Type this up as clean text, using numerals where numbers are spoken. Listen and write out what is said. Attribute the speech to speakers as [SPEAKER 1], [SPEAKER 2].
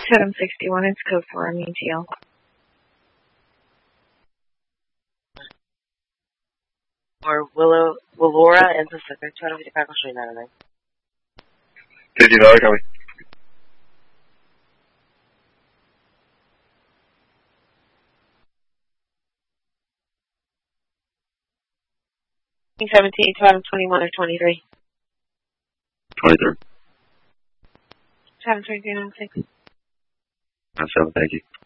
[SPEAKER 1] Chatham 61, it's code for METL.
[SPEAKER 2] Or Willora and Pacific, 255 Street 99.
[SPEAKER 3] 59, copy.
[SPEAKER 2] King 17, 221 or 23.
[SPEAKER 3] 23.
[SPEAKER 2] 72396.
[SPEAKER 3] 97, thank you.